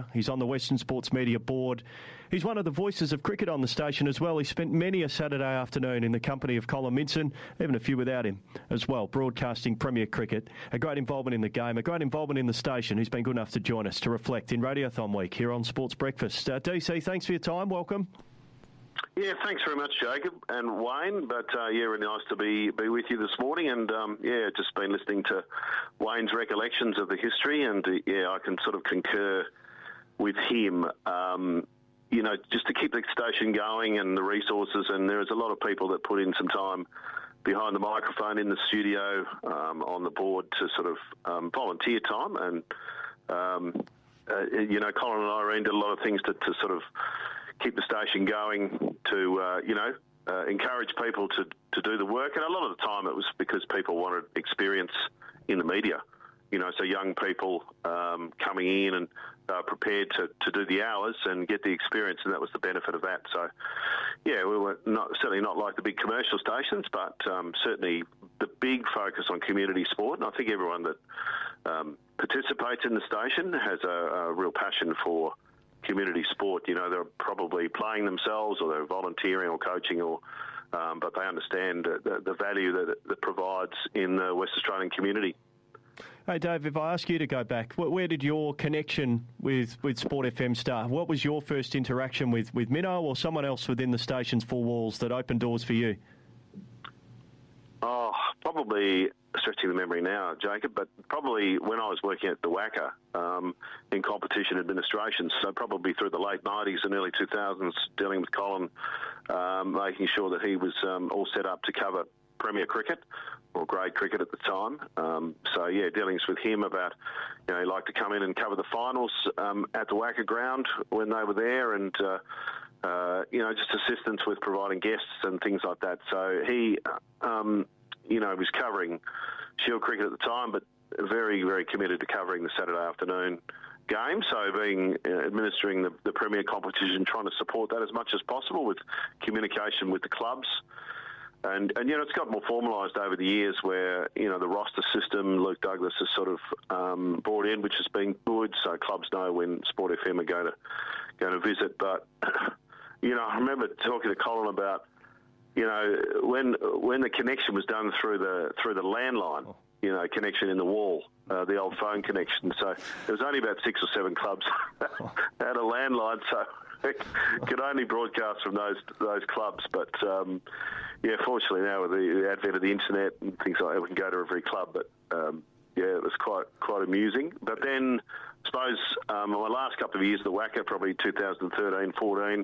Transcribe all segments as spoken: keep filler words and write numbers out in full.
He's on the Western Sports Media Board. He's one of the voices of cricket on the station as well. He spent many a Saturday afternoon in the company of Colin Minson, even a few without him as well, broadcasting Premier Cricket. A great involvement in the game, a great involvement in the station. He's been good enough to join us to reflect in Radiothon Week here on Sports Breakfast. Uh, D C, thanks for your time. Welcome. Yeah, thanks very much, Jacob and Wayne. But uh, yeah, really nice to be be with you this morning. And um, yeah, just been listening to Wayne's recollections of the history, and uh, yeah, I can sort of concur with him. Um, you know, just to keep the station going and the resources, and there's a lot of people that put in some time behind the microphone in the studio, um, on the board to sort of um, volunteer time. And um, uh, you know, Colin and Irene did a lot of things to, to sort of keep the station going, to, uh, you know, uh, encourage people to, to do the work. And a lot of the time it was because people wanted experience in the media, you know, so young people um, coming in and uh, prepared to, to do the hours and get the experience, and that was the benefit of that. So, yeah, we were not certainly not like the big commercial stations, but um, certainly the big focus on community sport. And I think everyone that um, participates in the station has a, a real passion for community sport. You know, they're probably playing themselves, or they're volunteering or coaching, or um, but they understand the, the value that it that provides in the West Australian community. Hey Dave, if I ask you to go back, where did your connection with, with Sport F M start? What was your first interaction with, with Minnow or someone else within the station's four walls that opened doors for you? Oh, probably stretching the memory now, Jacob, but probably when I was working at the W A C A um, in competition administration, so probably through the late nineties and early two thousands, dealing with Colin, um, making sure that he was um, all set up to cover Premier Cricket, or grade cricket at the time. Um, so, yeah, dealings with him about, you know, he liked to come in and cover the finals um, at the W A C A ground when they were there, and, uh, uh, you know, just assistance with providing guests and things like that. So he, um, you know, was covering Shield cricket at the time, but very, very committed to covering the Saturday afternoon game. So being uh, administering the, the Premier competition, trying to support that as much as possible with communication with the clubs. And, and, you know, it's got more formalised over the years where, you know, the roster system Luke Douglas has sort of um, brought in, which has been good, so clubs know when Sport F M are going to, going to visit. But, you know, I remember talking to Colin about, you know, when when the connection was done through the through the landline, you know, connection in the wall, uh, the old phone connection. So there was only about six or seven clubs that had a landline, so could only broadcast from those those clubs. But, um, yeah, fortunately now with the, the advent of the internet and things like that, we can go to every club. But, um, yeah, it was quite quite amusing. But then, I suppose, um, my last couple of years at the W A C A, probably two thousand thirteen, fourteen,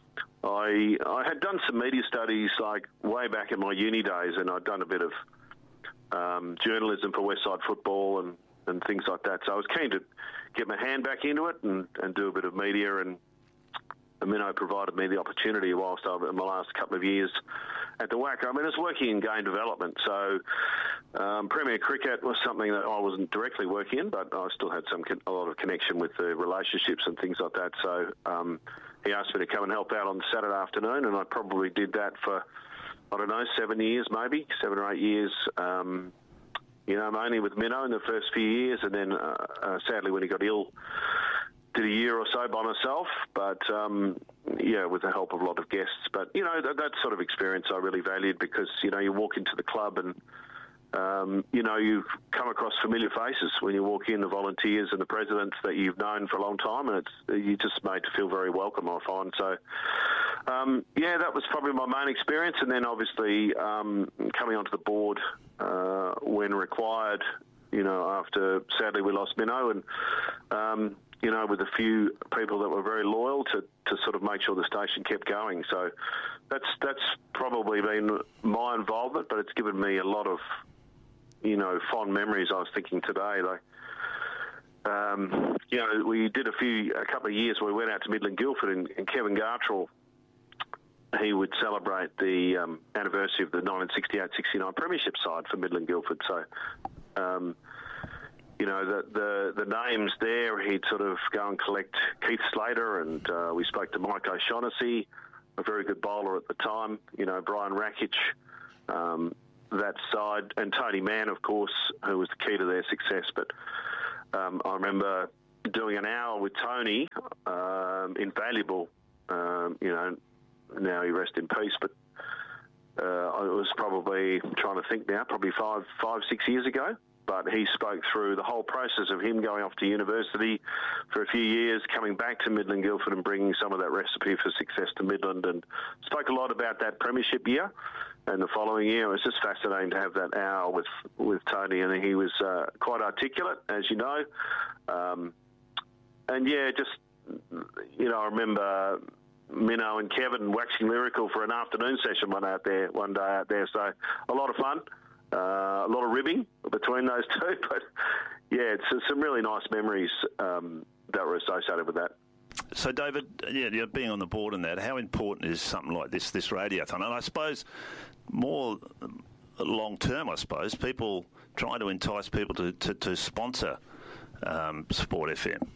I I had done some media studies, like, way back in my uni days, and I'd done a bit of um, journalism for Westside Football and, and things like that. So I was keen to get my hand back into it and, and do a bit of media, and Minnow provided me the opportunity whilst I was in my last couple of years at the W A C A. I mean, I was working in game development, so um, Premier Cricket was something that I wasn't directly working in, but I still had some a lot of connection with the relationships and things like that. So um, he asked me to come and help out on Saturday afternoon, and I probably did that for, I don't know, seven years maybe, seven or eight years. Um, you know, mainly with Minnow in the first few years, and then uh, uh, sadly when he got ill, did a year or so by myself, but, um, yeah, with the help of a lot of guests. But, you know, that, that sort of experience I really valued because, you know, you walk into the club and, um, you know, you come across familiar faces when you walk in, the volunteers and the presidents that you've known for a long time, and it's you're just made to feel very welcome, I find. So, um, yeah, that was probably my main experience. And then, obviously, um, coming onto the board uh, when required, you know, after, sadly, we lost Minnow, and, um, you know, with a few people that were very loyal to, to sort of make sure the station kept going. So that's that's probably been my involvement, but it's given me a lot of, you know, fond memories. I was thinking today, like, um, you know, we did a few, a couple of years where we went out to Midland Guildford, and, and Kevin Gartrell, he would celebrate the um, anniversary of the nineteen sixty-eight sixty-nine premiership side for Midland Guildford. So, um, you know, the, the the names there, he'd sort of go and collect Keith Slater, and uh, we spoke to Mike O'Shaughnessy, a very good bowler at the time, you know, Brian Rakic, um, that side, and Tony Mann, of course, who was the key to their success. But um, I remember doing an hour with Tony, um, invaluable. Um, you know, now he rest in peace, but uh, it was probably, I'm trying to think now, probably five, five, six years ago. But he spoke through the whole process of him going off to university for a few years, coming back to Midland Guildford and bringing some of that recipe for success to Midland, and spoke a lot about that premiership year and the following year. It was just fascinating to have that hour with, with Tony, and he was uh, quite articulate, as you know. Um, and, yeah, just, you know, I remember Minnow and Kevin waxing lyrical for an afternoon session one out there, one day out there. So a lot of fun. Uh, a lot of ribbing between those two, but yeah, it's, it's some really nice memories um, that were associated with that. So, David, yeah, yeah, being on the board in that, how important is something like this, this radiothon? And I suppose more long term, I suppose, people trying to entice people to, to, to sponsor um, Sport F M.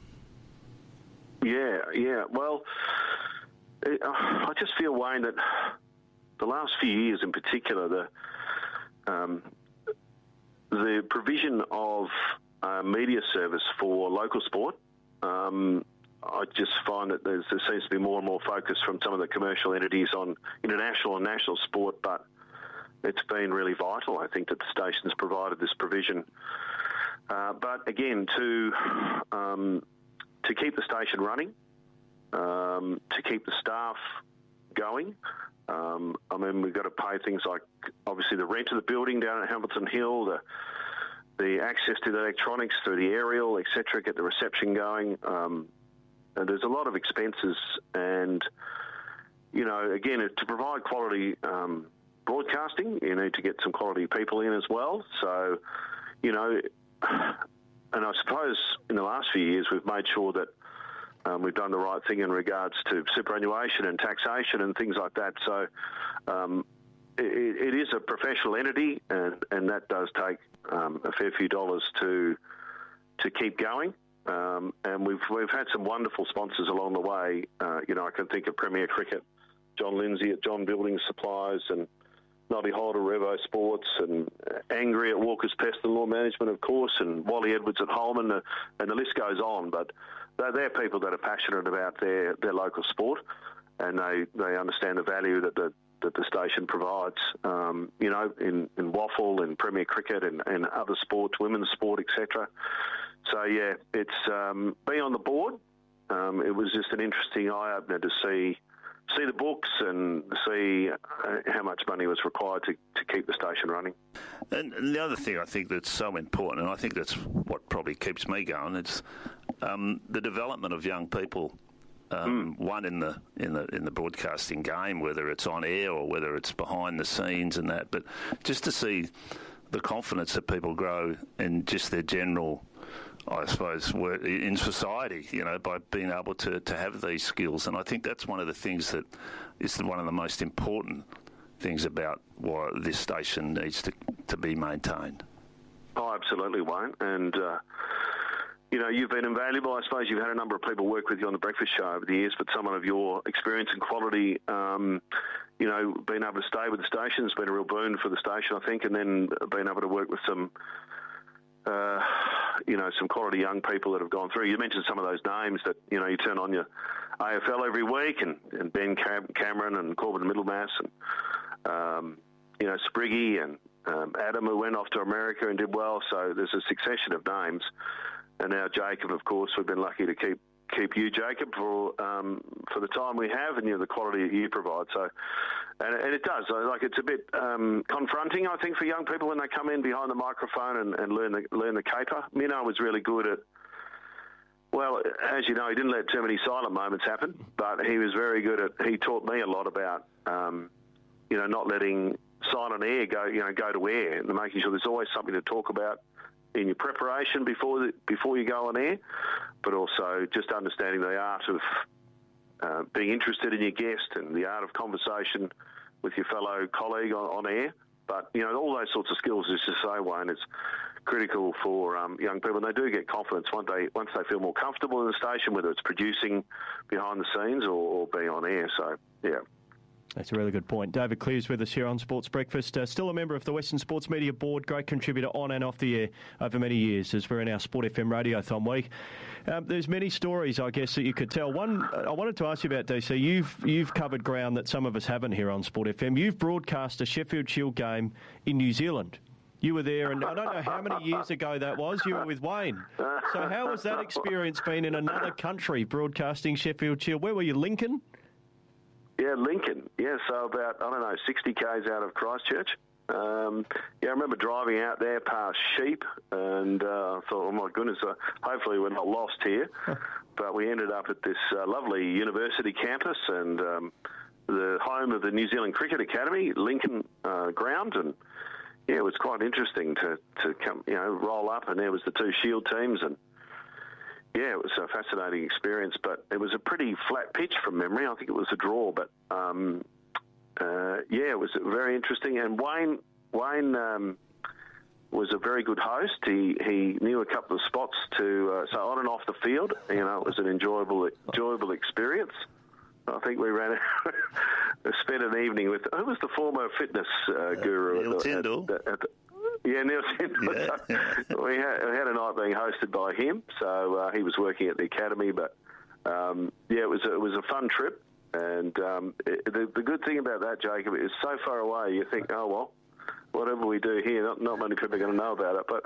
Yeah, yeah. Well, it, uh, I just feel, Wayne, that the last few years in particular, the Um, the provision of uh, media service for local sport, um, I just find that there seems to be more and more focus from some of the commercial entities on international and national sport, but it's been really vital, I think, that the station's provided this provision. Uh, but again, to um, to keep the station running, um, to keep the staff going. Um, I mean, we've got to pay things like, obviously, the rent of the building down at Hamilton Hill, the the access to the electronics through the aerial, et cetera, get the reception going. Um, and there's a lot of expenses. And, you know, again, to provide quality um, broadcasting, you need to get some quality people in as well. So, you know, and I suppose in the last few years we've made sure that Um, we've done the right thing in regards to superannuation and taxation and things like that. So um, it, it is a professional entity, and, and that does take um, a fair few dollars to to keep going. Um, and we've we've had some wonderful sponsors along the way. Uh, you know, I can think of Premier Cricket, John Lindsay at John Building Supplies, and Noddy Holder, Revo Sports, and Angry at Walker's Pest and Lawn Management, of course, and Wally Edwards at Holman, uh, and the list goes on. But they're, they're people that are passionate about their, their local sport, and they, they understand the value that the that the station provides, um, you know, in, in waffle and Premier Cricket and, and other sports, women's sport, et cetera. So, yeah, it's um, being on the board, um, it was just an interesting eye-opener to see see the books and see uh, how much money was required to, to keep the station running. And, and the other thing I think that's so important, and I think that's what probably keeps me going, it's um, the development of young people. Um, mm. One in the in the in the broadcasting game, whether it's on air or whether it's behind the scenes and that, but just to see the confidence that people grow in just their general, I suppose, work in society, you know, by being able to, to have these skills. And I think that's one of the things that is one of the most important things about why this station needs to, to be maintained. Oh, absolutely, Wayne. And, uh, you know, you've been invaluable. I suppose you've had a number of people work with you on The Breakfast Show over the years, but someone of your experience and quality, um, you know, being able to stay with the station has been a real boon for the station, I think, and then being able to work with some Uh, you know, some quality young people that have gone through. You mentioned some of those names that, you know, you turn on your A F L every week, and, and Ben Cam- Cameron and Corbin Middlemass and, um, you know, Spriggy and um, Adam, who went off to America and did well. So there's a succession of names. And now Jacob, of course, we've been lucky to keep keep you, Jacob, for um, for the time we have, and you know, the quality that you provide. So, and, and it does. Like, it's a bit um, confronting, I think, for young people when they come in behind the microphone and, and learn the learn the caper. Mino was really good at. Well, as you know, he didn't let too many silent moments happen, but he was very good at. He taught me a lot about, um, you know, not letting silent air go, you know, go to air, and making sure there's always something to talk about in your preparation before the, before you go on air, but also just understanding the art of uh, being interested in your guest and the art of conversation with your fellow colleague on, on air. But, you know, all those sorts of skills, as you say, Wayne, is critical for um, young people. And they do get confidence once they, once they feel more comfortable in the station, whether it's producing behind the scenes or, or being on air. So, yeah. That's a really good point. David Clear's with us here on Sports Breakfast. Uh, still a member of the Western Sports Media Board, great contributor on and off the air over many years as we're in our Sport F M Radiothon week. Um, there's many stories, I guess, that you could tell. One, I wanted to ask you about, D C. You've, you've covered ground that some of us haven't here on Sport F M. You've broadcast a Sheffield Shield game in New Zealand. You were there, and I don't know how many years ago that was. You were with Wayne. So how was that experience been in another country, broadcasting Sheffield Shield? Where were you, Lincoln? Yeah, Lincoln. Yeah, so about, I don't know, sixty kays out of Christchurch. Um, yeah, I remember driving out there past sheep, and uh, I thought, oh my goodness, uh, hopefully we're not lost here. But we ended up at this uh, lovely university campus and um, the home of the New Zealand Cricket Academy, Lincoln uh, ground, and yeah, it was quite interesting to, to come, you know, roll up, and there was the two Shield teams, and yeah, it was a fascinating experience, but it was a pretty flat pitch from memory. I think it was a draw, but um, uh, yeah, it was very interesting. And Wayne Wayne um, was a very good host. He he knew a couple of spots to uh, so on and off the field. You know, it was an enjoyable enjoyable experience. I think we ran spent an evening with who was the former fitness uh, guru? Neil at the, Tyndall. At the, at the, Yeah, Neil Tyndall. Yeah. we, had, we had a night being hosted by him, so uh, he was working at the academy. But um, yeah, it was a, it was a fun trip, and um, it, the, the good thing about that, Jacob, is so far away. You think, oh well, whatever we do here, not, not many people are going to know about it. But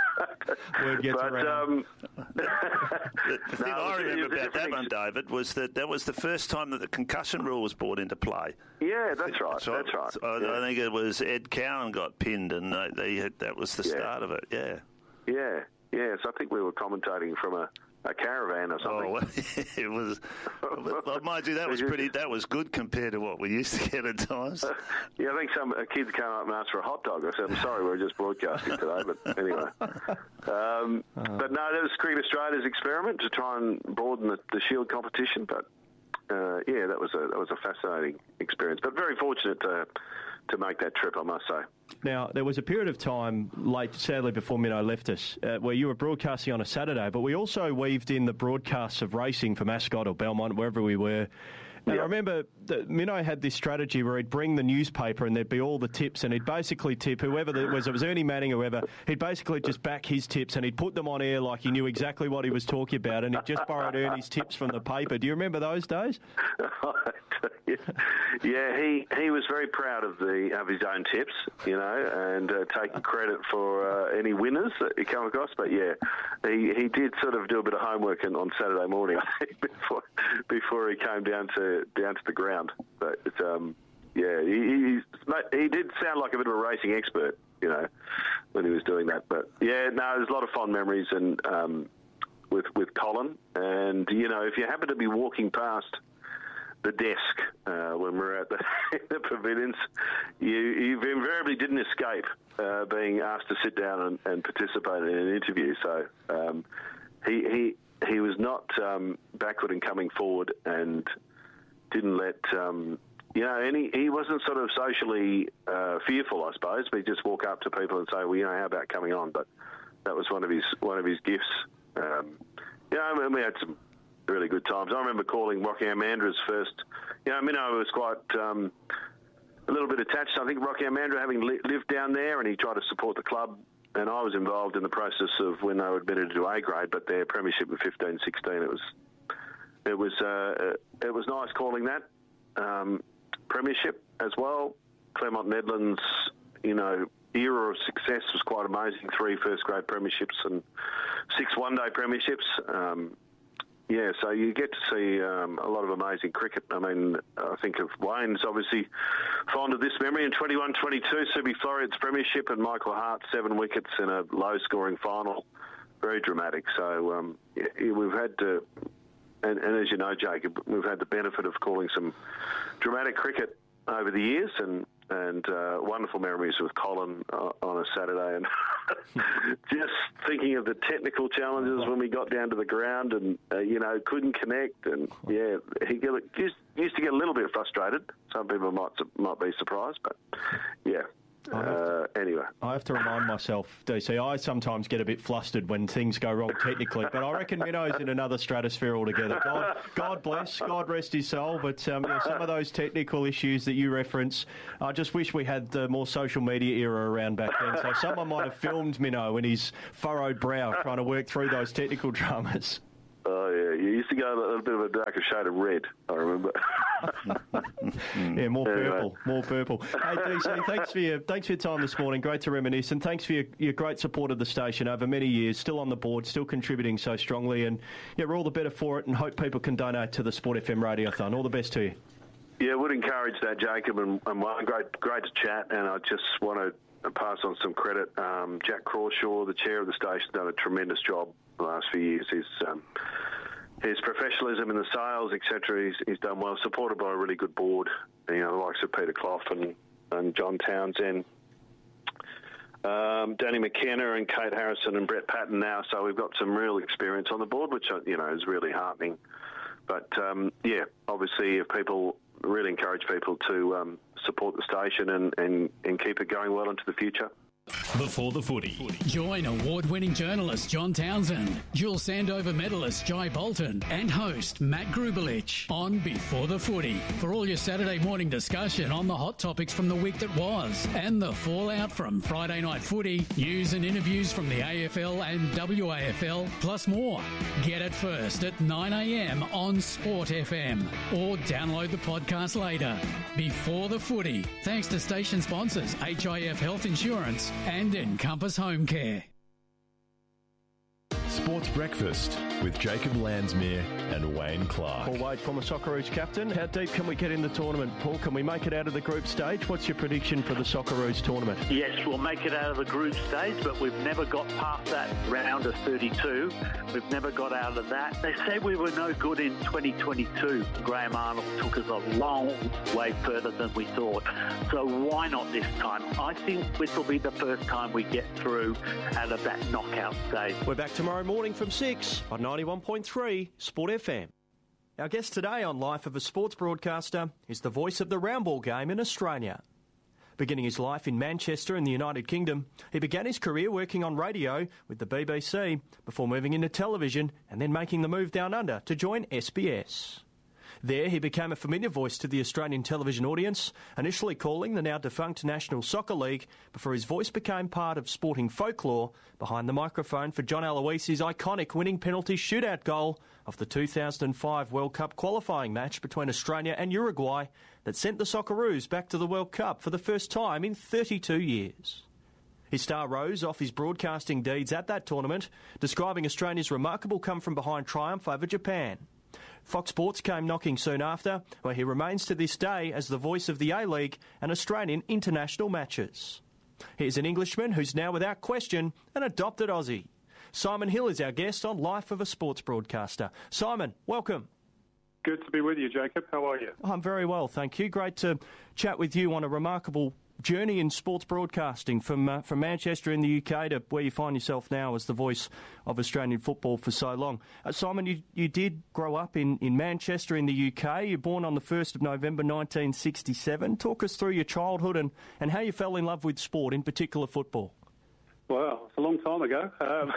word gets but around. Um, The, the thing No, I it was- it remember was a about that different one, ex- David, was that that was the first time that the concussion rule was brought into play. yeah, that's right. So That's right. I, yeah. I think it was Ed Cowan got pinned, and they, they had, that was the Yeah. start of it. Yeah. yeah, yeah. So I think we were commentating from a, a caravan or something. Oh, well, it was. Well, mind you, that was pretty. That was good compared to what we used to get at times. Yeah, I think some uh, kids came up and asked for a hot dog. I said, I'm sorry, we were just broadcasting today, but anyway. Um, but no, that was Cricket Australia's experiment to try and broaden the, the Shield competition. But uh, yeah, that was a that was a fascinating experience. But very fortunate to to make that trip, I must say. Now, there was a period of time late, sadly, before Minnow left us, uh, where you were broadcasting on a Saturday, but we also weaved in the broadcasts of racing from Ascot or Belmont, wherever we were. And Yep. I remember that Minnow had this strategy where he'd bring the newspaper and there'd be all the tips, and he'd basically tip whoever it was, it was Ernie Manning or whoever, he'd basically just back his tips and he'd put them on air like he knew exactly what he was talking about, and he'd just borrowed Ernie's tips from the paper. Do you remember those days? Yeah, he, he was very proud of the of his own tips, you know, and uh, taking credit for uh, any winners that he come across. But yeah, he, he did sort of do a bit of homework on, on Saturday morning, I think, before before he came down to down to the ground. But um, yeah, he, he he did sound like a bit of a racing expert, you know, when he was doing that. But yeah, no, there's a lot of fond memories and um, with with Colin, and you know, if you happen to be walking past the desk uh, when we're at the, the pavilions, you, you invariably didn't escape uh, being asked to sit down and, and participate in an interview. So um, he he he was not um, backward in coming forward, and didn't let um, you know any. He wasn't sort of socially uh, fearful, I suppose. But he'd just walk up to people and say, "Well, you know, how about coming on?" But that was one of his one of his gifts. Um, you know, I mean, we had some really good times. I remember calling Rockingham Mandra's first. You know, Minnow was quite um, a little bit attached. I think Rockingham Mandra, having li- lived down there, and he tried to support the club. And I was involved in the process of when they were admitted to A grade, but their premiership in fifteen sixteen, it was it was uh, it was nice calling that um, premiership as well. Claremont Nedlands, you know, era of success was quite amazing. Three first grade premierships and six one day premierships. Um, Yeah, so you get to see um, a lot of amazing cricket. I mean, I think of Wayne's obviously fond of this memory. In twenty-one twenty-two, Subi Florian's premiership, and Michael Hart, seven wickets in a low-scoring final. Very dramatic. So um, yeah, we've had to, and, and as you know, Jacob, we've had the benefit of calling some dramatic cricket over the years, and and uh, wonderful memories with Colin uh, on a Saturday, and just thinking of the technical challenges when we got down to the ground and, uh, you know, couldn't connect, and, yeah, he get, used, used to get a little bit frustrated. Some people might might be surprised, but, yeah. Uh, anyway. I have to remind myself, D C, I sometimes get a bit flustered when things go wrong technically, but I reckon Minno's in another stratosphere altogether. God, God bless, God rest his soul, but um, yeah, some of those technical issues that you reference, I just wish we had the more social media era around back then, so someone might have filmed Minno in his furrowed brow trying to work through those technical dramas. Oh, yeah. You used to go a little bit of a darker shade of red, I remember. yeah, more purple, anyway. more purple. Hey, D C, thanks for, your, thanks for your time this morning. Great to reminisce, and thanks for your, your great support of the station over many years. Still on the board, still contributing so strongly, and yeah, we're all the better for it, and hope people can donate to the Sport F M Radiothon. All the best to you. Yeah, would encourage that, Jacob, and, and one great, great to chat, and I just want to pass on some credit. Um, Jack Crawshaw, the chair of the station, done a tremendous job the last few years. He's um, his professionalism in the sales, et cetera, he's, he's done well, supported by a really good board, you know, the likes of Peter Clough and, and John Townsend, um, Danny McKenna and Kate Harrison and Brett Patton now. So we've got some real experience on the board, which, you know, is really heartening. But, um, yeah, obviously if people really encourage people to um, support the station and, and, and keep it going well into the future. Before the Footy. Join award-winning journalist John Townsend, dual Sandover medalist Jai Bolton, and host Matt Grubelich on Before the Footy for all your Saturday morning discussion on the hot topics from the week that was and the fallout from Friday night footy, news and interviews from the A F L and W A F L, plus more. Get it first at nine a.m. on Sport F M or download the podcast later. Before the Footy, thanks to station sponsors H I F Health Insurance and Encompass Home Care. Sports Breakfast with Jacob Landsmere and Wayne Clark. Paul Wade, former Socceroos captain. How deep can we get in the tournament? Paul, can we make it out of the group stage? What's your prediction for the Socceroos tournament? Yes, we'll make it out of the group stage, but we've never got past that round of thirty-two. We've never got out of that. They say we were no good in twenty twenty-two. Graham Arnold took us a long way further than we thought. So why not this time? I think this will be the first time we get through out of that knockout stage. We're back tomorrow morning from six on ninety-one point three Sport F M. Our guest today on Life of a Sports Broadcaster is the voice of the round ball game in Australia. Beginning his life in Manchester in the United Kingdom, he began his career working on radio with the B B C before moving into television and then making the move down under to join S B S. There he became a familiar voice to the Australian television audience, initially calling the now defunct National Soccer League before his voice became part of sporting folklore behind the microphone for John Aloisi's iconic winning penalty shootout goal of the two thousand five World Cup qualifying match between Australia and Uruguay that sent the Socceroos back to the World Cup for the first time in thirty-two years. His star rose off his broadcasting deeds at that tournament, describing Australia's remarkable come-from-behind triumph over Japan. Fox Sports came knocking soon after, where he remains to this day as the voice of the A-League and Australian international matches. Here's an Englishman who's now without question an adopted Aussie. Simon Hill is our guest on Life of a Sports Broadcaster. Simon, welcome. Good to be with you, Jacob. How are you? I'm very well, thank you. Great to chat with you on a remarkable journey in sports broadcasting from uh, from Manchester in the U K to where you find yourself now as the voice of Australian football for so long. Uh, Simon, you, you did grow up in, in Manchester in the U K. You're born on the first of November nineteen sixty-seven. Talk us through your childhood and, and how you fell in love with sport, in particular football. Well, it's a long time ago. Um,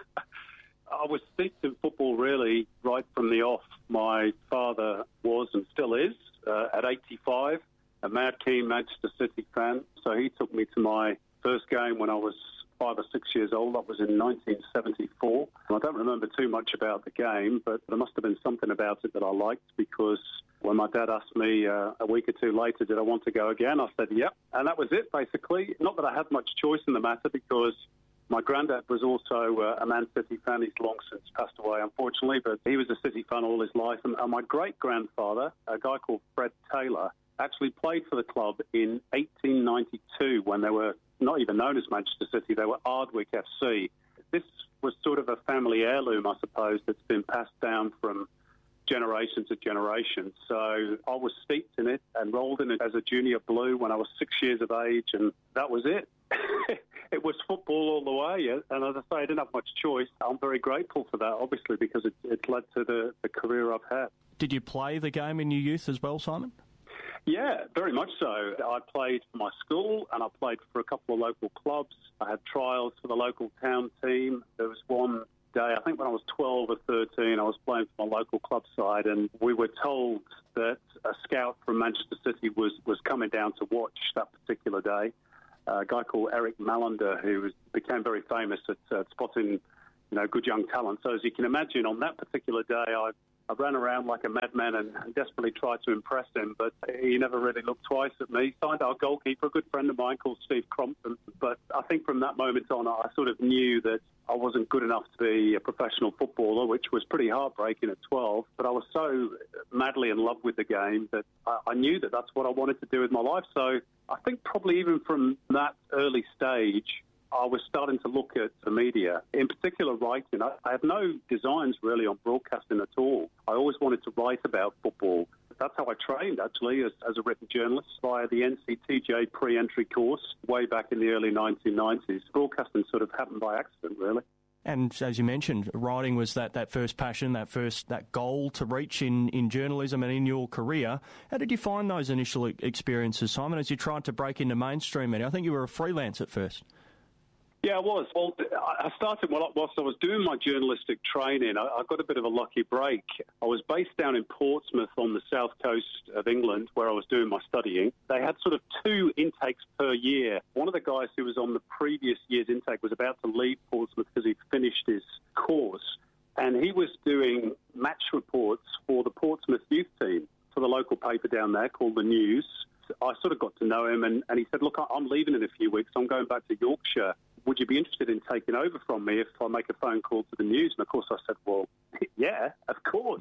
I was steeped in football really right from the off. My father was and still is, uh, at eighty-five, a mad keen Manchester City fan. So he took me to my first game when I was five or six years old. That was in nineteen seventy-four. And I don't remember too much about the game, but there must have been something about it that I liked, because when my dad asked me uh, a week or two later, did I want to go again? I said, yep. And that was it, basically. Not that I had much choice in the matter, because my granddad was also uh, a Man City fan. He's long since passed away, unfortunately, but he was a City fan all his life. And, and my great-grandfather, a guy called Fred Taylor, actually played for the club in eighteen ninety-two when they were not even known as Manchester City. They were Ardwick F C. This was sort of a family heirloom, I suppose, that's been passed down from generation to generation. So I was steeped in it and rolled in it as a junior blue when I was six years of age, and that was it. It was football all the way, and as I say, I didn't have much choice. I'm very grateful for that, obviously, because it, it led to the, the career I've had. Did you play the game in your youth as well, Simon? Yeah, very much so. I played for my school and I played for a couple of local clubs. I had trials for the local town team. There was one day, I think when I was twelve or thirteen, I was playing for my local club side, and we were told that a scout from Manchester City was, was coming down to watch that particular day. Uh, a guy called Eric Malander, who was, became very famous at uh, spotting, you know, good young talent. So as you can imagine, on that particular day, I I ran around like a madman and desperately tried to impress him, but he never really looked twice at me. Signed our goalkeeper, a good friend of mine called Steve Crompton. But I think from that moment on, I sort of knew that I wasn't good enough to be a professional footballer, which was pretty heartbreaking at twelve. But I was so madly in love with the game that I, I knew that that's what I wanted to do with my life. So I think probably even from that early stage, I was starting to look at the media, in particular writing. I, I have no designs really on broadcasting at all. I always wanted to write about football. That's how I trained, actually, as, as a written journalist via the N C T J pre-entry course way back in the early nineteen nineties. Broadcasting sort of happened by accident, really. And as you mentioned, writing was that, that first passion, that first that goal to reach in, in journalism and in your career. How did you find those initial experiences, Simon, as you tried to break into mainstream media? I think you were a freelance at first. Yeah, I was. Well, I started whilst I was doing my journalistic training. I got a bit of a lucky break. I was based down in Portsmouth on the south coast of England, where I was doing my studying. They had sort of two intakes per year. One of the guys who was on the previous year's intake was about to leave Portsmouth because he'd finished his course, and he was doing match reports for the Portsmouth youth team for the local paper down there called The News. I sort of got to know him, and, and he said, look, I'm leaving in a few weeks. I'm going back to Yorkshire. Would you be interested in taking over from me if I make a phone call to the News? And, of course, I said, well, yeah, of course.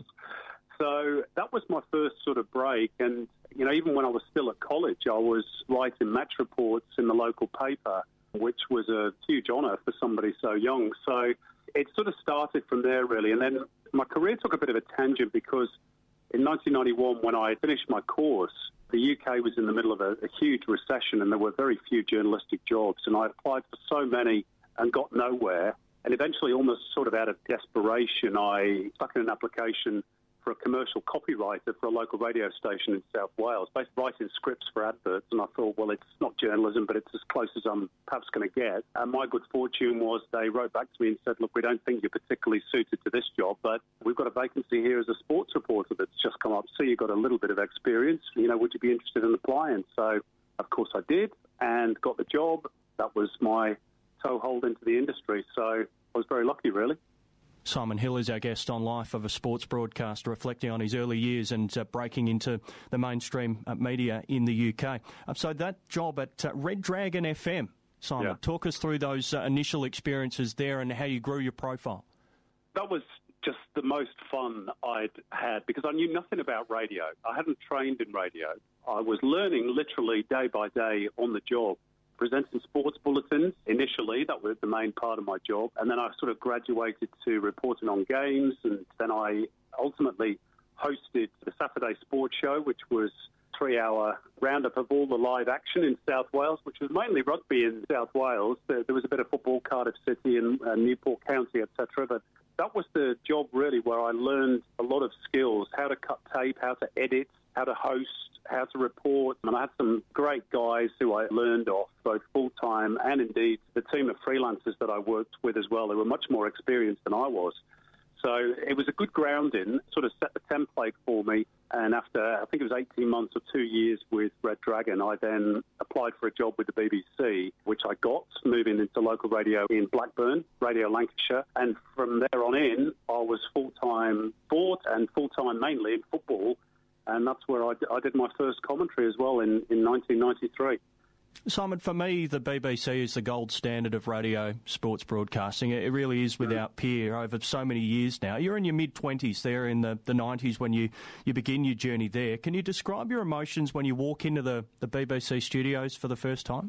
So that was my first sort of break. And, you know, even when I was still at college, I was writing match reports in the local paper, which was a huge honour for somebody so young. So it sort of started from there, really. And then my career took a bit of a tangent because in nineteen ninety-one, when I finished my course, the U K was in the middle of a, a huge recession and there were very few journalistic jobs. And I applied for so many and got nowhere. And eventually, almost sort of out of desperation, I stuck in an application for a commercial copywriter for a local radio station in South Wales, basically writing scripts for adverts. And I thought, well, it's not journalism, but it's as close as I'm perhaps going to get. And my good fortune was they wrote back to me and said, look, we don't think you're particularly suited to this job, but we've got a vacancy here as a sports reporter that's just come up. So you've got a little bit of experience. You know, would you be interested in applying? So, of course, I did and got the job. That was my toehold into the industry. So I was very lucky, really. Simon Hill is our guest on Life of a Sports Broadcaster, reflecting on his early years and uh, breaking into the mainstream uh, media in the U K. Uh, so that job at uh, Red Dragon F M, Simon, yeah. Talk us through those uh, initial experiences there and how you grew your profile. That was just the most fun I'd had because I knew nothing about radio. I hadn't trained in radio. I was learning literally day by day on the job. Presenting sports bulletins initially, that was the main part of my job. And then I sort of graduated to reporting on games. And then I ultimately hosted the Saturday Sports Show, which was a three-hour roundup of all the live action in South Wales, which was mainly rugby in South Wales. There, there was a bit of football, Cardiff City and uh, Newport County, et cetera. But that was the job, really, where I learned a lot of skills, how to cut tape, how to edit, how to host, how to report. And I had some great guys who I learned off, both full-time and indeed the team of freelancers that I worked with as well. They were much more experienced than I was. So it was a good grounding, sort of set the template for me. And after, I think it was eighteen months or two years with Red Dragon, I then applied for a job with the B B C, which I got, moving into local radio in Blackburn, Radio Lancashire. And from there on in, I was full-time sport and full-time mainly in football. And that's where I, I did my first commentary as well in, in nineteen ninety-three. Simon, for me, the B B C is the gold standard of radio sports broadcasting. It really is without peer over so many years now. You're in your mid-twenties there in the, the nineties when you, you begin your journey there. Can you describe your emotions when you walk into the, the B B C studios for the first time?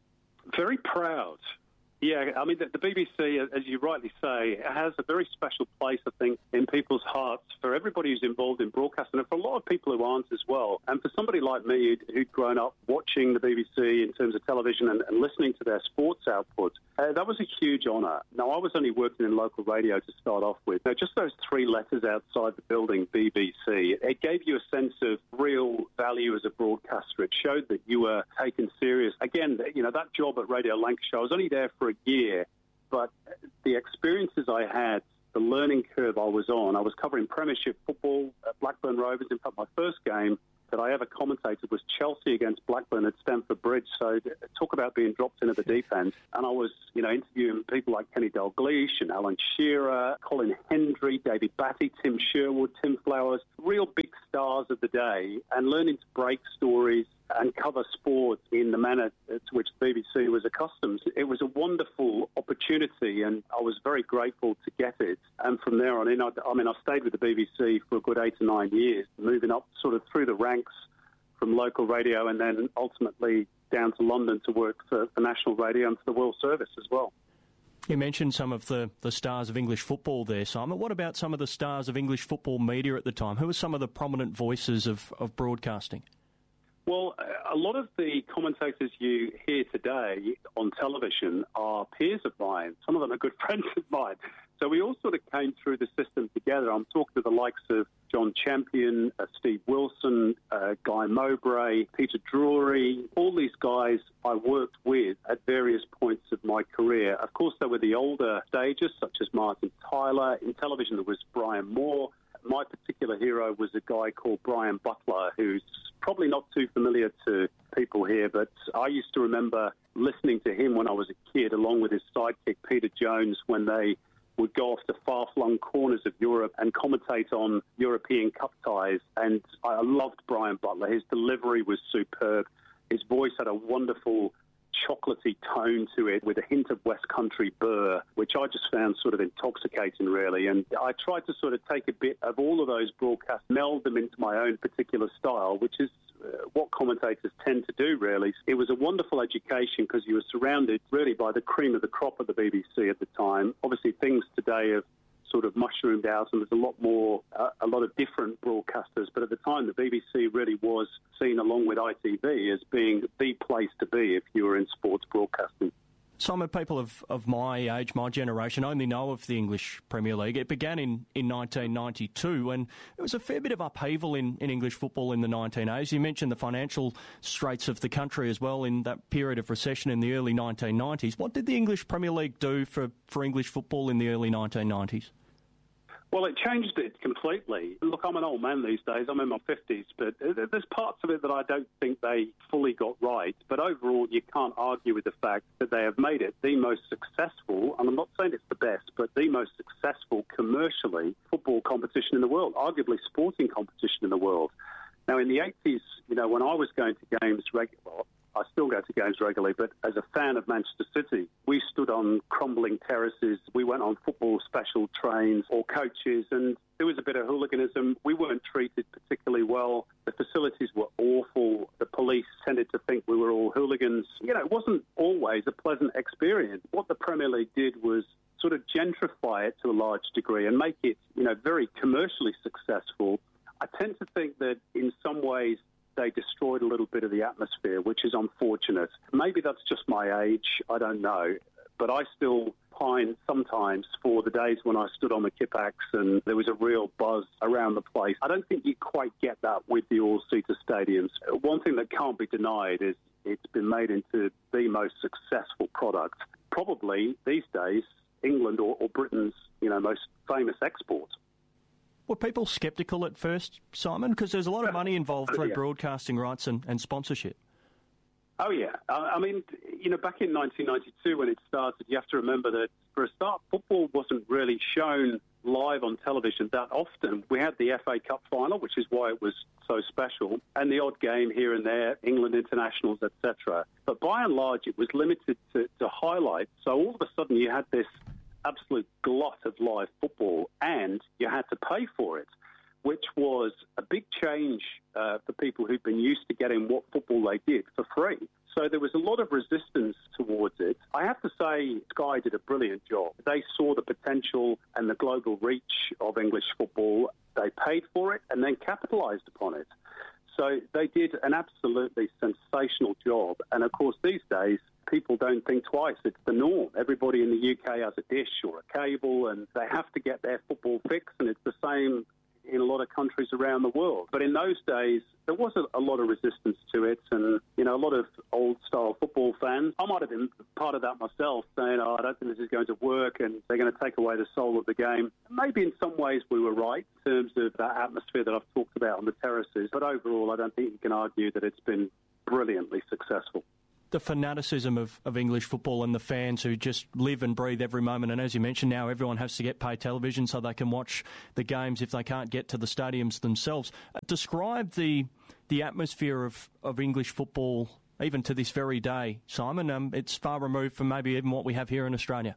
Very proud. Yeah, I mean, the, the B B C, as you rightly say, has a very special place, I think, in people's hearts for everybody who's involved in broadcasting and for a lot of people who aren't as well. And for somebody like me who'd, who'd grown up watching the B B C in terms of television and, and listening to their sports output, uh, that was a huge honour. Now, I was only working in local radio to start off with. Now, just those three letters outside the building, B B C, it gave you a sense of real value as a broadcaster. showed that you were taken serious. Again, you know, that job at Radio Lancashire, I was only there for a year, but the experiences I had, the learning curve I was on, I was covering Premiership football at Blackburn Rovers. In fact, my first game that I ever commentated was Chelsea against Blackburn at Stamford Bridge. So talk about being dropped into the deep end. And I was, you know, interviewing people like Kenny Dalglish and Alan Shearer, Colin Hendry, David Batty, Tim Sherwood, Tim Flowers, real big stars of the day, and learning to break stories and cover sport in the manner to which the B B C was accustomed. It was a wonderful opportunity, and I was very grateful to get it. And from there on in, I, I mean, I stayed with the B B C for a good eight or nine years, moving up sort of through the ranks from local radio and then ultimately down to London to work for, for national radio and for the World Service as well. You mentioned some of the, the stars of English football there, Simon. What about some of the stars of English football media at the time? Who were some of the prominent voices of, of broadcasting? Well, a lot of the commentators you hear today on television are peers of mine. Some of them are good friends of mine. So we all sort of came through the system together. I'm talking to the likes of John Champion, uh, Steve Wilson, uh, Guy Mowbray, Peter Drury. All these guys I worked with at various points of my career. Of course, there were the older stages, such as Martin Tyler. In television, there was Brian Moore. My particular hero was a guy called Brian Butler, who's probably not too familiar to people here, but I used to remember listening to him when I was a kid, along with his sidekick, Peter Jones, when they would go off to far-flung corners of Europe and commentate on European Cup ties. And I loved Brian Butler. His delivery was superb. His voice had a wonderful chocolatey tone to it with a hint of West Country burr, which I just found sort of intoxicating, really. And I tried to sort of take a bit of all of those broadcasts, meld them into my own particular style, which is uh, what commentators tend to do, really. It was a wonderful education because you were surrounded really by the cream of the crop of the B B C at the time. Obviously, things today have sort of mushroomed out, and there's a lot more, uh, a lot of different broadcasters. But at the time, the B B C really was seen, along with I T V, as being the place to be if you were in sports broadcasting. Simon, people of, of my age, my generation, only know of the English Premier League. It began in, in nineteen ninety-two, and there was a fair bit of upheaval in, in English football in the nineteen eighties. You mentioned the financial straits of the country as well in that period of recession in the early nineteen nineties. What did the English Premier League do for, for English football in the early nineteen nineties? Well, it changed it completely. Look, I'm an old man these days. I'm in my fifties, but there's parts of it that I don't think they fully got right. But overall, you can't argue with the fact that they have made it the most successful, and I'm not saying it's the best, but the most successful commercially football competition in the world, arguably sporting competition in the world. Now, in the eighties, you know, when I was going to games regularly, I still go to games regularly, but as a fan of Manchester City, we stood on crumbling terraces. We went on football special trains or coaches, and there was a bit of hooliganism. We weren't treated particularly well. The facilities were awful. The police tended to think we were all hooligans. You know, it wasn't always a pleasant experience. What the Premier League did was sort of gentrify it to a large degree and make it, you know, very commercially successful. I tend to think that in some ways they destroyed a little bit of the atmosphere, which is unfortunate. Maybe that's just my age, I don't know. But I still pine sometimes for the days when I stood on the Kippax and there was a real buzz around the place. I don't think you quite get that with the all-seater stadiums. One thing that can't be denied is it's been made into the most successful product. Probably these days, England or, or Britain's, you know, most famous export. Were people sceptical at first, Simon? Because there's a lot of money involved through yeah. broadcasting rights and, and sponsorship. Oh, yeah. I, I mean, you know, back in nineteen ninety-two when it started, you have to remember that for a start, football wasn't really shown live on television that often. We had the F A Cup final, which is why it was so special, and the odd game here and there, England internationals, et cetera. But by and large, it was limited to, to highlights. So all of a sudden you had this absolute glut of live football, and you had to pay for it, which was a big change uh, for people who'd been used to getting what football they did for free. So there was a lot of resistance towards it. I have to say Sky did a brilliant job. They saw the potential and the global reach of English football. They paid for it and then capitalised upon it. So they did an absolutely sensational job. And, of course, these days, people don't think twice. It's the norm. Everybody in the U K has a dish or a cable, and they have to get their football fix, and it's the same in a lot of countries around the world. But in those days, there was a, a lot of resistance to it, and, you know, a lot of old-style football fans. I might have been part of that myself, saying, oh, I don't think this is going to work, and they're going to take away the soul of the game. Maybe in some ways we were right in terms of that atmosphere that I've talked about on the terraces, but overall I don't think you can argue that it's been brilliantly successful. The fanaticism of, of English football and the fans who just live and breathe every moment. And as you mentioned, now everyone has to get paid television so they can watch the games if they can't get to the stadiums themselves. Uh, describe the the atmosphere of, of English football even to this very day, Simon. Um, it's far removed from maybe even what we have here in Australia.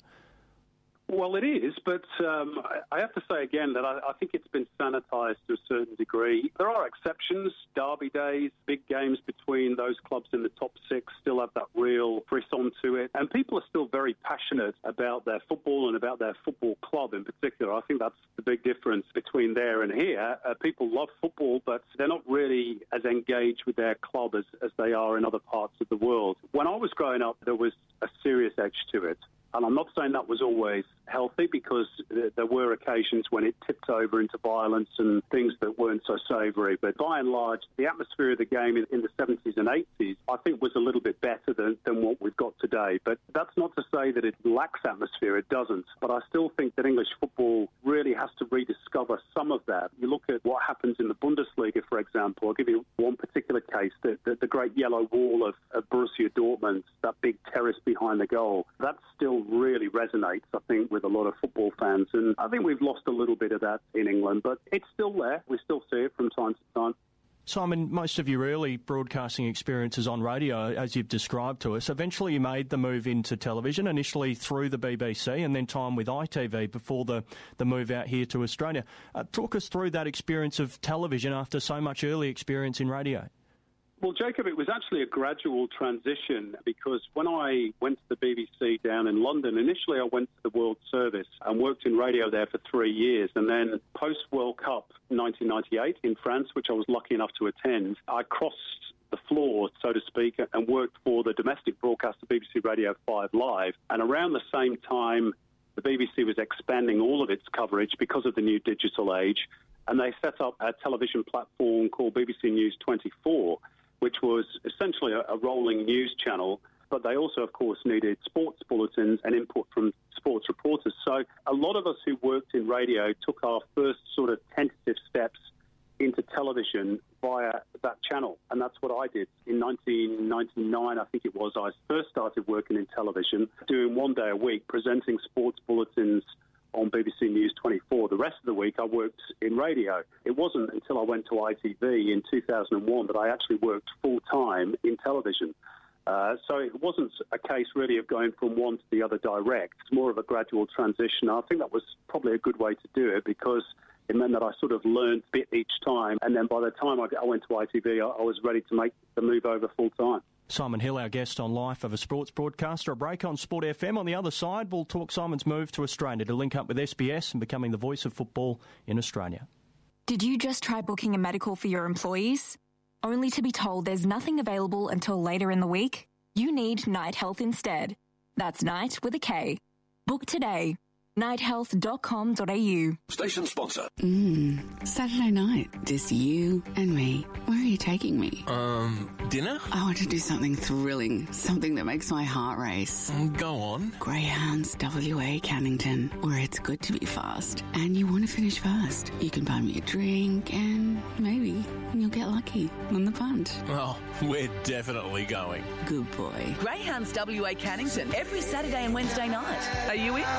Well, it is, but um, I have to say again that I, I think it's been sanitised to a certain degree. There are exceptions. Derby days, big games between those clubs in the top six still have that real frisson to it. And people are still very passionate about their football and about their football club in particular. I think that's the big difference between there and here. Uh, people love football, but they're not really as engaged with their club as, as they are in other parts of the world. When I was growing up, there was a serious edge to it. And I'm not saying that was always healthy, because there were occasions when it tipped over into violence and things that weren't so savoury. But by and large, the atmosphere of the game in, in the seventies and eighties, I think, was a little bit better than, than what we've got today. But that's not to say that it lacks atmosphere. It doesn't. But I still think that English football really has to rediscover some of that. You look at what happens in the Bundesliga, for example. I'll give you one particular case, the, the, the great yellow wall of, of Borussia Dortmund, that big terrace behind the goal. That still really resonates, I think, with a lot of football fans. And I think we've lost a little bit of that in England, but it's still there. We still see it from time to time. Simon, most of your early broadcasting experiences on radio, as you've described to us, eventually you made the move into television, initially through the B B C and then time with I T V before the, the move out here to Australia. Uh, talk us through that experience of television after so much early experience in radio. Well, Jacob, it was actually a gradual transition, because when I went to the B B C down in London, initially I went to the World Service and worked in radio there for three years. And then post-World Cup nineteen ninety-eight in France, which I was lucky enough to attend, I crossed the floor, so to speak, and worked for the domestic broadcaster B B C Radio five Live. And around the same time, the B B C was expanding all of its coverage because of the new digital age. And they set up a television platform called B B C News twenty-four, which was essentially a, a rolling news channel. But they also, of course, needed sports bulletins and input from sports reporters. So a lot of us who worked in radio took our first sort of tentative steps into television via that channel. And that's what I did. In nineteen ninety-nine, I think it was, I first started working in television, doing one day a week, presenting sports bulletins on B B C News twenty-four. The rest of the week I worked in radio. It wasn't until I went to I T V in two thousand one that I actually worked full-time in television. Uh, so it wasn't a case really of going from one to the other direct. It's more of a gradual transition. I think that was probably a good way to do it, because it meant that I sort of learned a bit each time. And then by the time I went to I T V, I was ready to make the move over full-time. Simon Hill, our guest on Life of a Sports Broadcaster. A break on Sport F M. On the other side, we'll talk Simon's move to Australia to link up with S B S and becoming the voice of football in Australia. Did you just try booking a medical for your employees, only to be told there's nothing available until later in the week? You need Night Health instead. That's Night with a K. Book today. night health dot com dot a u. Station sponsor. Mmm, Saturday night, just you and me. Where are you taking me? Um, dinner? I want to do something thrilling, something that makes my heart race. Mm, go on. Greyhounds W A Cannington, where it's good to be fast and you want to finish first. You can buy me a drink and maybe you'll get lucky on the punt. Oh, we're definitely going. Good boy. Greyhounds W A Cannington, every Saturday and Wednesday night. Are you in?